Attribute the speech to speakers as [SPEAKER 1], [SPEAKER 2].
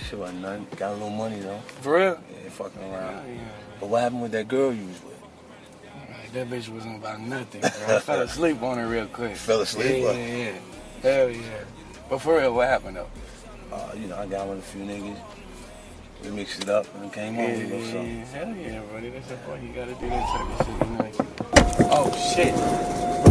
[SPEAKER 1] Shit wasn't nothing. Got a little money though.
[SPEAKER 2] For real?
[SPEAKER 1] Yeah, fucking around.
[SPEAKER 2] Hell yeah.
[SPEAKER 1] But what happened with that girl you was with?
[SPEAKER 2] That bitch wasn't about nothing, bro. I fell asleep on her real quick.
[SPEAKER 1] Fell asleep?
[SPEAKER 2] Yeah. Hell yeah. But for real, what happened though?
[SPEAKER 1] You know, I got with a few niggas. We mixed it up and came home.
[SPEAKER 2] Hell yeah, buddy. That's the point. You gotta do that type of shit, you know. Oh shit.